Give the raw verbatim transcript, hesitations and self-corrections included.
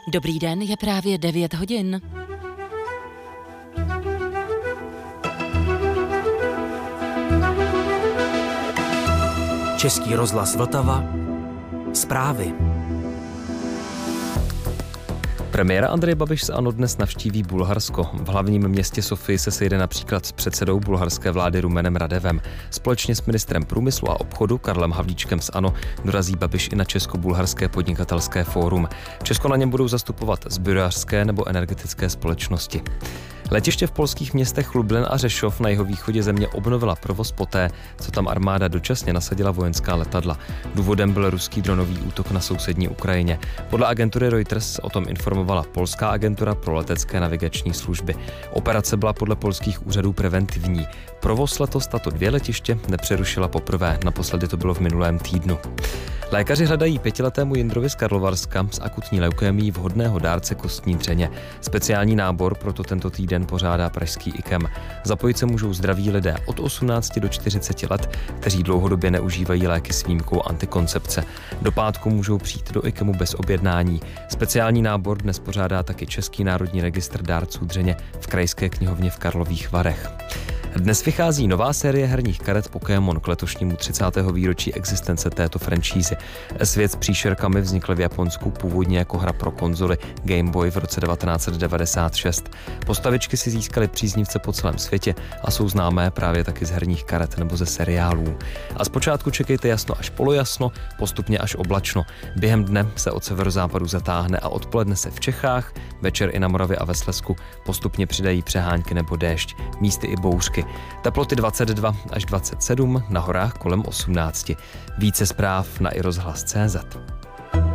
Dobrý den, je právě devět hodin. Český rozhlas Vltava. Zprávy. Premiér Andrej Babiš z ANO dnes navštíví Bulharsko. V hlavním městě Sofii se sejde například s předsedou bulharské vlády Rumenem Radevem. Společně s ministrem průmyslu a obchodu Karlem Havlíčkem z ANO dorazí Babiš i na Česko-bulharské podnikatelské fórum. Česko na něm budou zastupovat zbrojařské nebo energetické společnosti. Letiště v polských městech Lublin a Řešov na jihovýchodě země obnovila provoz poté, co tam armáda dočasně nasadila vojenská letadla. Důvodem byl ruský dronový útok na sousední Ukrajině. Podle agentury Reuters o tom informovala polská agentura pro letecké navigační služby. Operace byla podle polských úřadů preventivní. Provoz letos tato dvě letiště nepřerušila poprvé, naposledy to bylo v minulém týdnu. Lékaři hledají pětiletému Jindrovi z Karlovarska s akutní leukémií vhodného dárce kostní dřeně. Speciální nábor proto tento týden pořádá pražský I K E M. Zapojit se můžou zdraví lidé od osmnácti do čtyřiceti let, kteří dlouhodobě neužívají léky s výjimkou antikoncepce. Do pátku můžou přijít do I K E M u bez objednání. Speciální nábor dnes pořádá taky Český národní registr dárců dřeně v Krajské knihovně v Karlových Varech. Dnes vychází nová série herních karet Pokémon k letošnímu třicátému výročí existence této franšízy. Svět s příšerkami vznikl v Japonsku původně jako hra pro konzoly Game Boy v roce devatenáct set devadesát šest. Postavičky si získaly příznivce po celém světě a jsou známé právě taky z herních karet nebo ze seriálů. A zpočátku čekejte jasno až polojasno, postupně až oblačno. Během dne se od severozápadu zatáhne a odpoledne se v Čechách, večer i na Moravě a ve Slezsku postupně přidají přehánky nebo déšť, místy i bouřky. Teploty dvacet dva až dvacet sedm, na horách kolem osmnáct. Více zpráv na i rozhlas tečka cé zet.